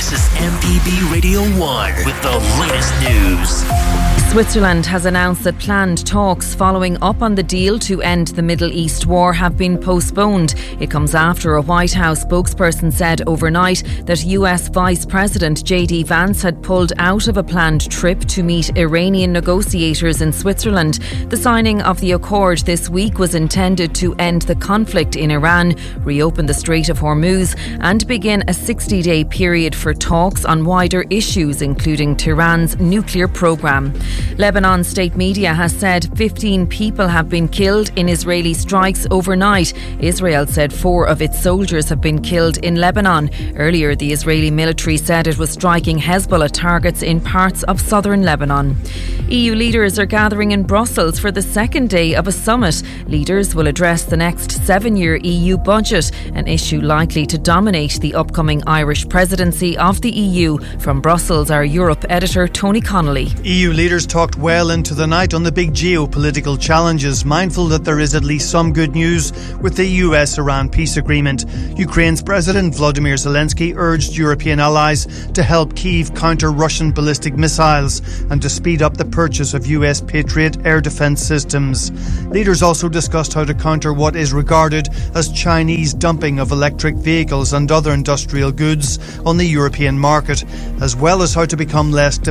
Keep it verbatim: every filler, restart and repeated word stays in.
This is M P B Radio one with the latest news. Switzerland has announced that planned talks following up on the deal to end the Middle East war have been postponed. It comes after a White House spokesperson said overnight that U S Vice President J D Vance had pulled out of a planned trip to meet Iranian negotiators in Switzerland. The signing of the accord this week was intended to end the conflict in Iran, reopen the Strait of Hormuz and begin a sixty-day period for talks on wider issues, including Tehran's nuclear programme. Lebanon state media has said fifteen people have been killed in Israeli strikes overnight. Israel said four of its soldiers have been killed in Lebanon. Earlier, the Israeli military said it was striking Hezbollah targets in parts of southern Lebanon. E U leaders are gathering in Brussels for the second day of a summit. Leaders will address the next seven-year E U budget, an issue likely to dominate the upcoming Irish presidency of the E U. From Brussels, our Europe editor Tony Connolly. E U leaders talked well into the night on the big geopolitical challenges, mindful that there is at least some good news with the U S-Iran peace agreement. Ukraine's President Volodymyr Zelensky urged European allies to help Kyiv counter Russian ballistic missiles and to speed up the purchase of U S Patriot air defense systems. Leaders also discussed how to counter what is regarded as Chinese dumping of electric vehicles and other industrial goods on the European market, as well as how to become less